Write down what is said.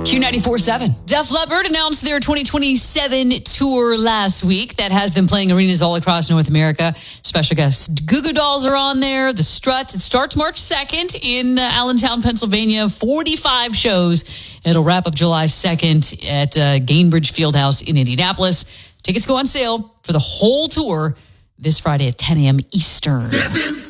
Q94.7. Def Leppard announced their 2027 tour last week that has them playing arenas all across North America. Special guests Goo Goo Dolls are on there. The Struts. It starts March 2nd in Allentown, Pennsylvania. 45 shows. It'll wrap up July 2nd at Gainbridge Fieldhouse in Indianapolis. Tickets go on sale for the whole tour this Friday at 10 a.m. Eastern.